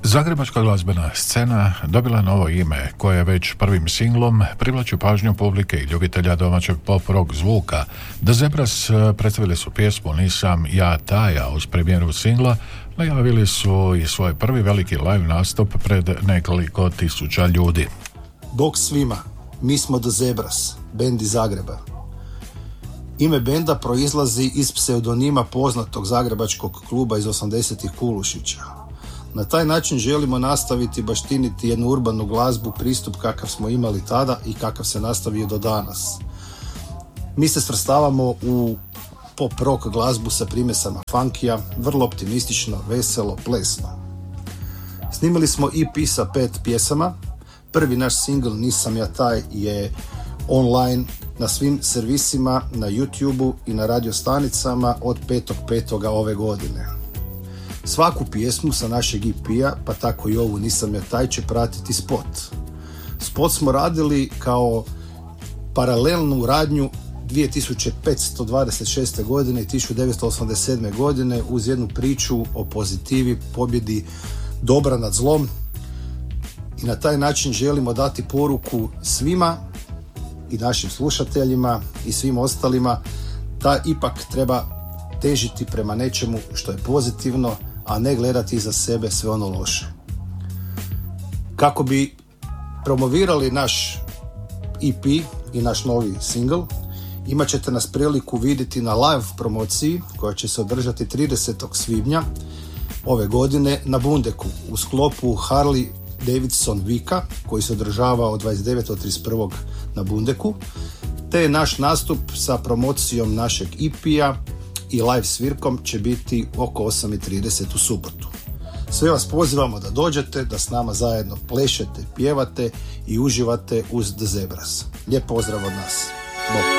Zagrebačka glazbena scena dobila novo ime koje već prvim singlom privlači pažnju publike i ljubitelja domaćeg pop-rock zvuka. The Zebras predstavili su pjesmu Nisam ja taja uz premijeru singla, najavili su i svoj prvi veliki live nastup pred nekoliko tisuća ljudi. Bog svima, mi smo The Zebras, bend iz Zagreba. Ime benda proizlazi iz pseudonima poznatog zagrebačkog kluba iz 80-ih Kulušića. Na taj način želimo nastaviti baštiniti jednu urbanu glazbu, pristup kakav smo imali tada i kakav se nastavio do danas. Mi se svrstavamo u pop-rock glazbu sa primjesama funkija, vrlo optimistično, veselo, plesno. Snimili smo EP sa 5 pjesama. Prvi naš single Nisam ja taj je online na svim servisima, na YouTubeu i na radio stanicama od 5.5. ove godine. Svaku pjesmu sa našeg EP-a, pa tako i ovu Nisam ja taj, će pratiti spot. Spot smo radili kao paralelnu radnju 2526. godine i 1987. godine uz jednu priču o pozitivi, pobjedi dobra nad zlom, i na taj način želimo dati poruku svima i našim slušateljima i svim ostalima da ipak treba težiti prema nečemu što je pozitivno, a ne gledati iza sebe sve ono loše. Kako bi promovirali naš EP i naš novi single, imat ćete nas priliku vidjeti na live promociji koja će se održati 30. svibnja ove godine na Bundeku u sklopu Harley Davidson Weeka koji se održava od 29. do 31. na Bundeku, te naš nastup sa promocijom našeg EP-a i live svirkom će biti oko 8:30 u subotu. Sve vas pozivamo da dođete, da s nama zajedno plešete, pjevate i uživate uz The Zebras. Lijep pozdrav od nas. Bok.